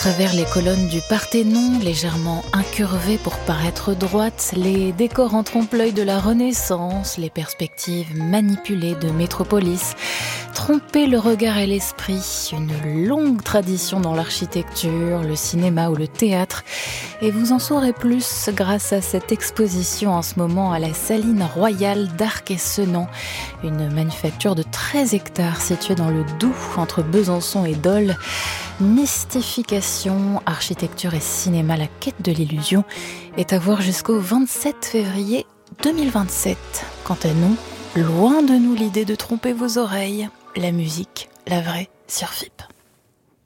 travers les colonnes du Parthénon, légèrement incurvées pour paraître droites, les décors en trompe-l'œil de la Renaissance, les perspectives manipulées de Métropolis, tromper le regard et l'esprit, une longue tradition dans l'architecture, le cinéma ou le théâtre. Et vous en saurez plus grâce à cette exposition en ce moment à la Saline Royale d'Arc-et-Senans, une manufacture de 13 hectares située dans le Doubs, entre Besançon et Dole. Mystification, architecture et cinéma, la quête de l'illusion est à voir jusqu'au 27 février 2027. Quant à nous, loin de nous l'idée de tromper vos oreilles, la musique, la vraie, sur FIP.